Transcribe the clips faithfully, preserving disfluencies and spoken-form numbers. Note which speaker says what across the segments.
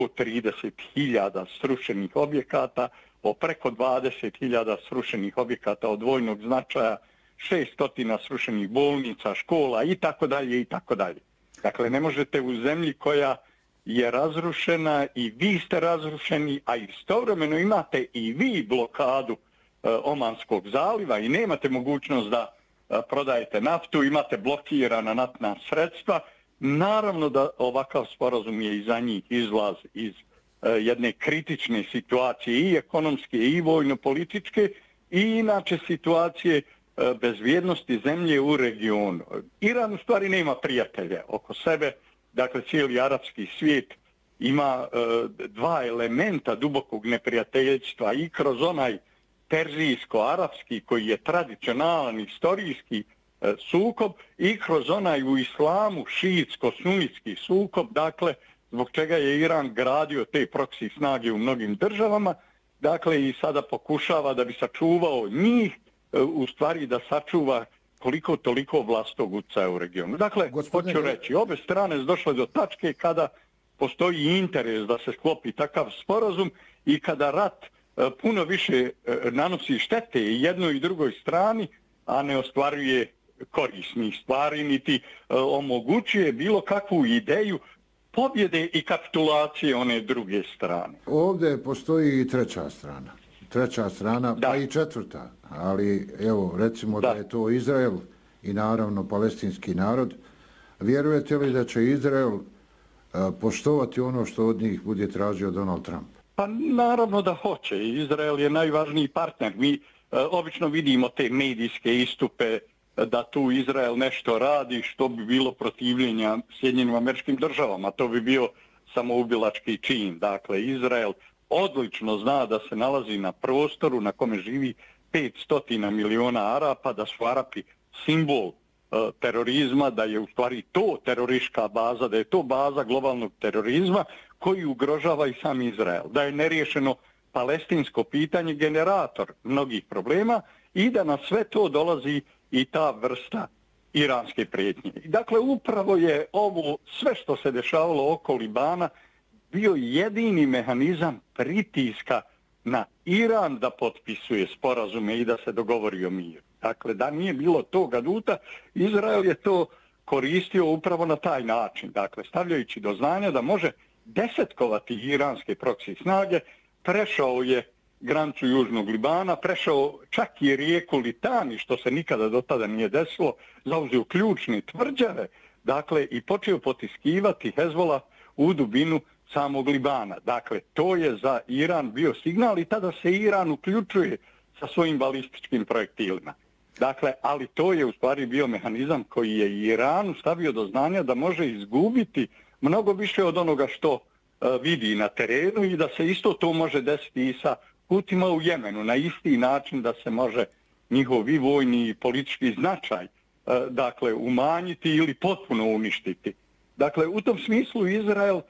Speaker 1: trideset hiljada srušenih objekata, o preko dvadeset hiljada srušenih objekata od vojnog značaja, šesnaest srušenih bolnica, škola i tako dalje i tako dalje. Dakle, ne možete u zemlji koja je razrušena i vi ste razrušeni, a istovremeno imate i vi blokadu e, Omanskog zaliva i nemate mogućnost da e, prodajete naftu, imate blokirana naftna sredstva. Naravno da ovakav sporazum je i za njih izlaz iz e, jedne kritične situacije i ekonomske i vojno-političke i inače situacije e, bezbjednosti zemlje u regionu. Iran u stvari nema prijatelja oko sebe. Dakle, cijeli arapski svijet ima e, dva elementa dubokog neprijateljstva i kroz onaj perzijsko-arapski koji je tradicionalan istorijski e, sukob i kroz onaj u islamu šiitsko-sunitski sukob, dakle, zbog čega je Iran gradio te proksi snage u mnogim državama, dakle, i sada pokušava da bi sačuvao njih, e, u stvari da sačuva koliko toliko vlastog utjecaja u regionu. Dakle, Gospodine... hoću reći, obe strane su došle do tačke kada postoji interes da se sklopi takav sporazum i kada rat e, puno više e, nanosi štete i jednoj i drugoj strani, a ne ostvaruje korisnih stvari, niti e, omogućuje bilo kakvu ideju pobjede i kapitulacije one druge strane.
Speaker 2: Ovdje postoji i treća strana. Treća strana, da. Pa i četvrta. Ali, evo, recimo da. da je to Izrael i naravno palestinski narod. Vjerujete li da će Izrael uh, poštovati ono što od njih bude tražio Donald Trump?
Speaker 1: Pa naravno da hoće. Izrael je najvažniji partner. Mi uh, obično vidimo te medijske istupe da tu Izrael nešto radi što bi bilo protivljenja Sjedinjenim Američkim Državama. To bi bio samoubilački čin. Dakle, Izrael odlično zna da se nalazi na prostoru na kome živi petsto miliona Arapa, da su Arapi simbol e, terorizma, da je u stvari to teroristička baza, da je to baza globalnog terorizma koji ugrožava i sam Izrael, da je neriješeno palestinsko pitanje generator mnogih problema i da na sve to dolazi i ta vrsta iranske prijetnje. Dakle, upravo je ovo sve što se dešavalo oko Libana bio jedini mehanizam pritiska na Iran da potpisuje sporazume i da se dogovori o miru. Dakle, da nije bilo tog aduta, Izrael je to koristio upravo na taj način. Dakle, stavljajući do znanja da može desetkovati iranske proksi snage, prešao je granicu Južnog Libana, prešao čak i rijeku Litani, što se nikada do tada nije desilo, zauzeo ključne tvrđave, dakle, i počeo potiskivati Hezbola u dubinu samog Libana. Dakle, to je za Iran bio signal i tada se Iran uključuje sa svojim balističkim projektilima. Dakle, ali to je u stvari bio mehanizam koji je Iranu stavio do znanja da može izgubiti mnogo više od onoga što uh, vidi na terenu i da se isto to može desiti i sa Hutima u Jemenu, na isti način da se može njihov i vojni i politički značaj uh, dakle, umanjiti ili potpuno uništiti. Dakle, u tom smislu Izrael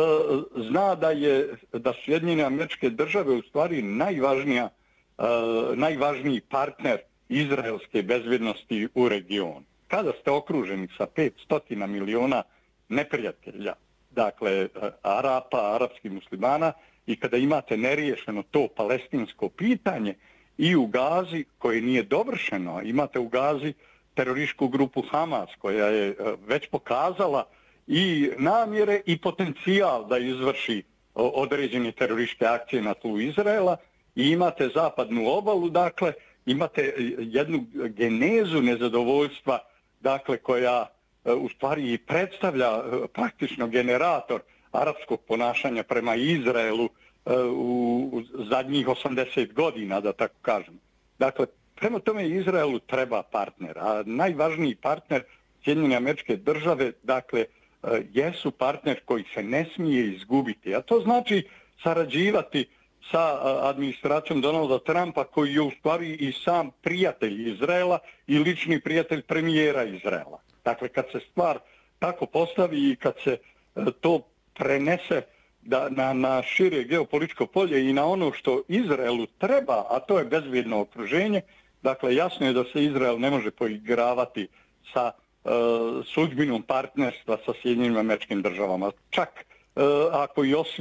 Speaker 1: zna da je da su Sjedinjene Američke Države u stvari najvažnija, uh, najvažniji partner izraelske bezbjednosti u regionu. Kada ste okruženi sa petsto miliona neprijatelja, dakle Arapa, arapskih muslimana, i kada imate neriješeno to palestinsko pitanje i u Gazi koje nije dovršeno, imate u Gazi terorističku grupu Hamas koja je već pokazala i namjere i potencijal da izvrši određene terorističke akcije na tlu Izraela i imate zapadnu obalu, dakle imate jednu genezu nezadovoljstva, dakle koja u stvari predstavlja praktično generator arapskog ponašanja prema Izraelu u zadnjih osamdeset godina, da tako kažem. Dakle, prema tome Izraelu treba partner, a najvažniji partner Sjedinjene Američke Države, dakle, jesu partner koji se ne smije izgubiti. A to znači sarađivati sa administracijom Donalda Trumpa koji je u stvari i sam prijatelj Izraela i lični prijatelj premijera Izraela. Dakle, kad se stvar tako postavi i kad se to prenese da, na, na šire geopolitičko polje i na ono što Izraelu treba, a to je bezbjedno okruženje, dakle, jasno je da se Izrael ne može poigravati sa sudbinom partnerstva sa Sjedinjenim Američkim Državama. Čak ako i osvi